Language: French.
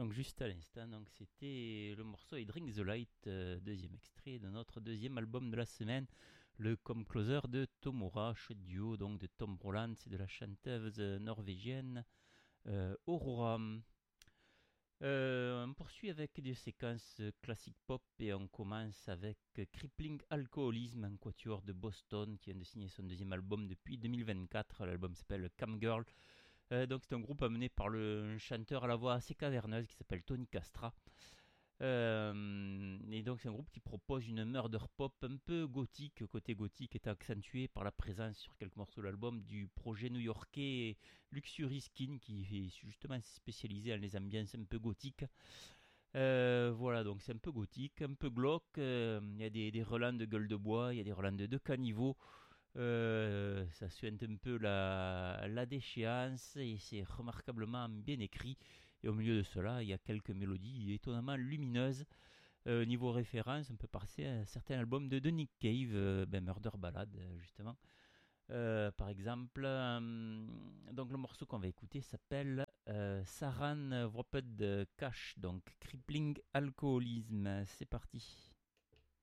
donc juste à l'instant, donc c'était le morceau I Drink the Light, deuxième extrait de notre deuxième album de la semaine, le Come Closer de Tomora, chouette duo donc de Tom Roland et de la chanteuse norvégienne Aurora. On poursuit avec des séquences classiques pop et on commence avec Crippling Alcoholism, un quatuor de Boston qui vient de signer son deuxième album depuis 2024. L'album s'appelle Cam Girl. Donc c'est un groupe amené par un chanteur à la voix assez caverneuse qui s'appelle Tony Castra. Et donc c'est un groupe qui propose une murder pop un peu gothique. Côté gothique est accentué par la présence sur quelques morceaux de l'album du projet new-yorkais Luxury Skin qui est justement spécialisé dans les ambiances un peu gothiques. Voilà, donc c'est un peu gothique, un peu glauque. Il y a des relents de gueule de bois, il y a des relents de caniveaux. Ça suinte un peu la déchéance et c'est remarquablement bien écrit. Et au milieu de cela, il y a quelques mélodies étonnamment lumineuses. Niveau référence, on peut passer à certains albums de Nick Cave, Murder Ballad, justement. Par exemple, donc le morceau qu'on va écouter s'appelle Saran Wrapped Cash, donc Crippling Alcoholism. C'est parti.